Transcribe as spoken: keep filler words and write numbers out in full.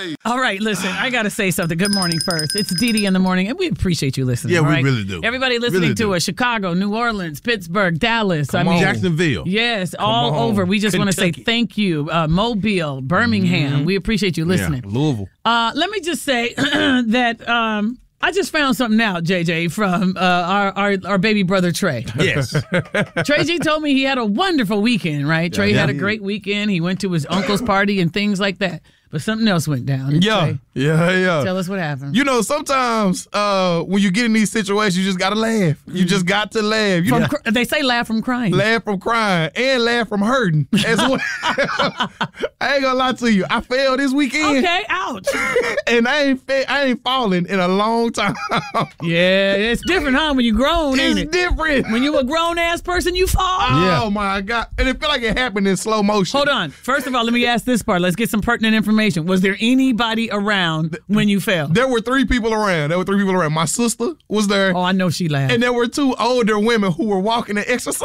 Hey. All right, listen, I got to say something. Good morning first. It's Dee Dee in the morning, and we appreciate you listening. Yeah, we right? really do. Everybody listening Really to do. us, Chicago, New Orleans, Pittsburgh, Dallas. Come I mean, on. Jacksonville. Yes, all on. over. We just want to say Kentucky. thank you. Uh, Mobile, Birmingham. Mm-hmm. We appreciate you listening. Yeah, Louisville. Uh, let me just say that um, I just found something out, J J, from uh, our, our our baby brother Trey. Yes. Trey G told me he had a wonderful weekend, right? Trey yeah. had a great weekend. He went to his uncle's party and things like that. But something else went down. Yeah, Trey, yeah, yeah. tell us what happened. You know, sometimes uh, when you get in these situations, you just gotta laugh. You just got to laugh. You From know, cr- they say laugh from crying. laugh from crying and laugh from hurting as well. I ain't gonna lie to you. I fell this weekend, Okay, ouch. and I ain't fa- I ain't fallen in a long time. Yeah, it's different, huh? When you grown, ain't It's it? different. When you a grown ass person, you fall. Oh my God! And it felt like it happened in slow motion. Hold on. First of all, let me ask this part. Let's get some pertinent information. Was there anybody around when you fell? There were three people around. There were three people around. My sister was there, Oh, I know she laughed. and there were two older women who were walking the exercise